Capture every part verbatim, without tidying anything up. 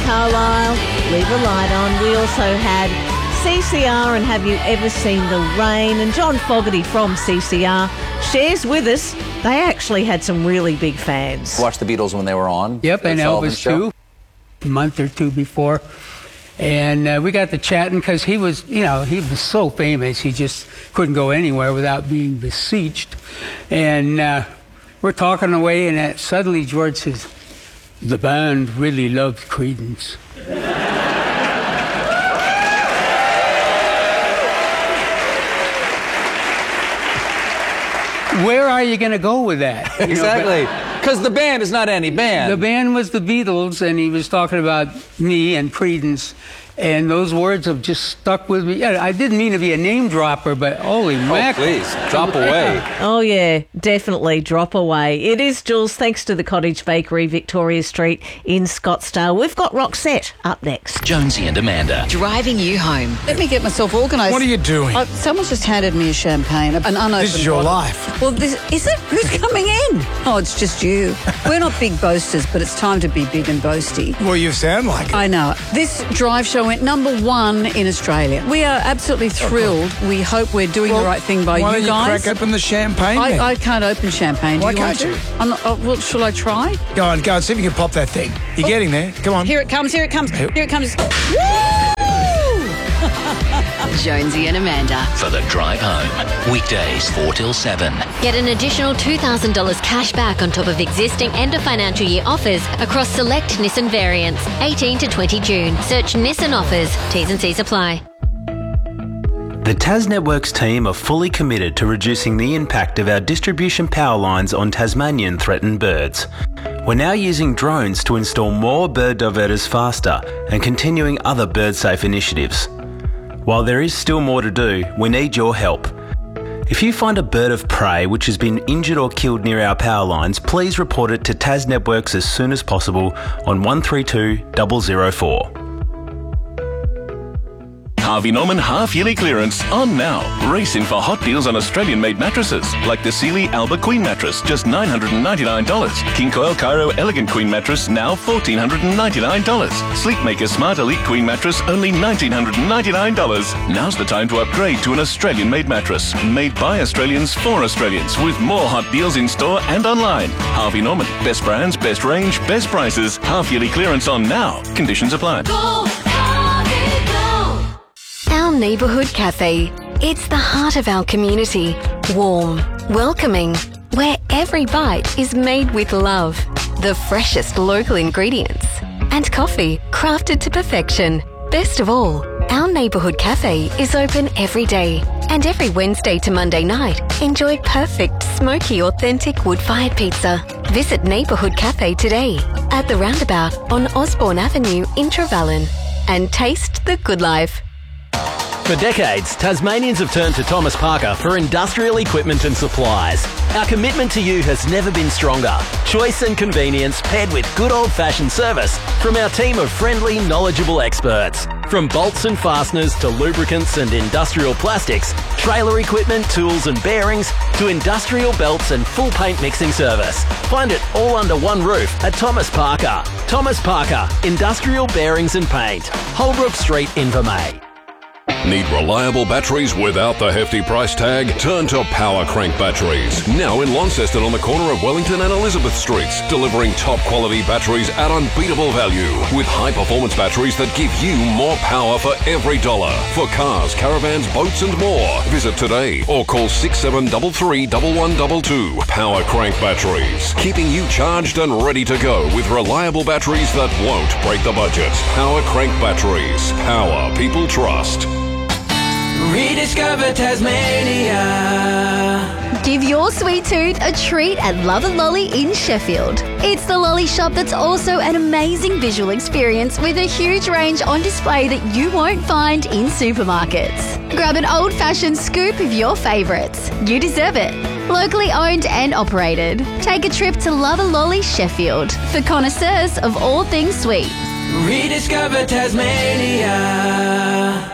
Carlisle, Leave a Light On. We also had C C R and Have You Ever Seen the Rain? And John Fogerty from C C R shares with us they actually had some really big fans. Watched the Beatles when they were on. Yep, and Elvis too, a month or two before. And uh, we got to chatting because he was, you know, he was so famous. He just couldn't go anywhere without being beseeched. And uh, we're talking away, and uh, suddenly George says, "The band really loves Creedence." Where are you going to go with that? You Exactly. Because the band is not any band. The band was the Beatles, and he was talking about me and Creedence, and those words have just stuck with me. Yeah, I didn't mean to be a name dropper, but holy oh, mackerel. please, drop away. Oh, yeah, definitely drop away. It is, Jules, thanks to the Cottage Bakery, Victoria Street in Scottsdale. We've got Roxette up next. Jonesy and Amanda. Driving you home. Let me get myself organised. What are you doing? Uh, someone's just handed me a champagne, an unopened This is your bottle. life. Well, this, is it? Who's coming in? Oh, it's just you. We're not big boasters, but it's time to be big and boasty. Well, you sound like it. I know. This drive show went number one in Australia. We are absolutely thrilled. We hope we're doing Well, the right thing by why you don't guys. you crack open the champagne then? I, I can't open champagne. Why Do you can't want you? to? I'm not, oh, well, shall I try? Go on, go on, see if you can pop that thing. You're getting there. Come on. Here it comes, here it comes, here it comes. Jonesy and Amanda. For the drive home. Weekdays four till seven. Get an additional two thousand dollars cash back on top of existing end of financial year offers across select Nissan variants. eighteen to twenty June. Search Nissan offers. T's and C's apply. The Tas Networks team are fully committed to reducing the impact of our distribution power lines on Tasmanian threatened birds. We're now using drones to install more bird diverters faster and continuing other bird-safe initiatives. While there is still more to do, we need your help. If you find a bird of prey which has been injured or killed near our power lines, please report it to Tas Networks as soon as possible on one three two zero zero four. Harvey Norman half-yearly clearance on now. Racing for hot deals on Australian-made mattresses, like the Sealy Alba Queen mattress, just nine hundred ninety-nine dollars. King Coil Cairo Elegant Queen mattress, now one thousand four hundred ninety-nine dollars. Sleepmaker Smart Elite Queen mattress, only one thousand nine hundred ninety-nine dollars. Now's the time to upgrade to an Australian-made mattress, made by Australians for Australians, with more hot deals in store and online. Harvey Norman, best brands, best range, best prices. Half-yearly clearance on now. Conditions apply. Go, Harvey, go. Our neighbourhood cafe. It's the heart of our community. Warm, welcoming, where every bite is made with love. The freshest local ingredients. And coffee crafted to perfection. Best of all, our neighbourhood cafe is open every day. And every Wednesday to Monday night, enjoy perfect, smoky, authentic wood-fired pizza. Visit Neighbourhood Cafe today at the roundabout on Osborne Avenue in Trevellyn. And taste the good life. For decades, Tasmanians have turned to Thomas Parker for industrial equipment and supplies. Our commitment to you has never been stronger. Choice and convenience paired with good old-fashioned service from our team of friendly, knowledgeable experts. From bolts and fasteners to lubricants and industrial plastics, trailer equipment, tools and bearings, to industrial belts and full paint mixing service. Find it all under one roof at Thomas Parker. Thomas Parker, Industrial Bearings and Paint. Holbrook Street, Invermay. Need reliable batteries without the hefty price tag? Turn to Power Crank Batteries. Now in Launceston on the corner of Wellington and Elizabeth Streets, delivering top quality batteries at unbeatable value with high performance batteries that give you more power for every dollar. For cars, caravans, boats and more. Visit today or call six seven three three, one one two two. Power Crank Batteries. Keeping you charged and ready to go with reliable batteries that won't break the budget. Power Crank Batteries. Power people trust. Rediscover Tasmania. Give your sweet tooth a treat at Love a Lolly in Sheffield. It's the lolly shop that's also an amazing visual experience with a huge range on display that you won't find in supermarkets. Grab an old-fashioned scoop of your favourites. You deserve it. Locally owned and operated. Take a trip to Love a Lolly Sheffield for connoisseurs of all things sweet. Rediscover Tasmania.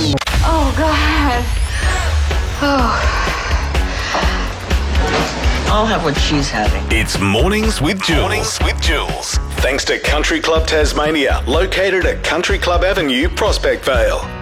Oh, God. Oh. I'll have what she's having. It's Mornings with Jules. Mornings with Jules. Thanks to Country Club Tasmania, located at Country Club Avenue, Prospect Vale.